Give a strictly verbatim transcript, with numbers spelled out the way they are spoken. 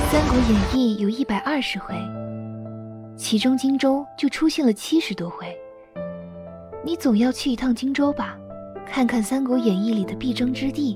三国演义》有一百二十回，其中荆州就出现了七十多回。你总要去一趟荆州吧，看看《三国演义》里的必争之地，